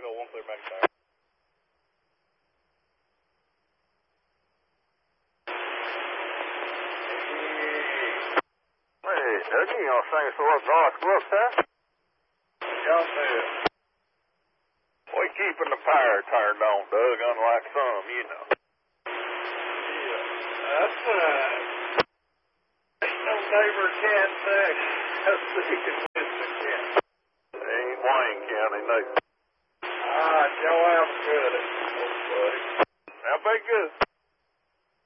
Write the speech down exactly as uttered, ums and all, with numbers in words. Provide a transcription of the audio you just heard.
Two oh one clear back there. Hey, Doug, you gonna sing us a little Garth Brooks, huh? Y'all said. We keeping the power turned on, Doug, unlike some, you know. Yeah, that's right. Ain't no neighbor cat there. That's the consistent cat. Ain't Wayne County, neither. All right, y'all have good. Buddy. Now, be good.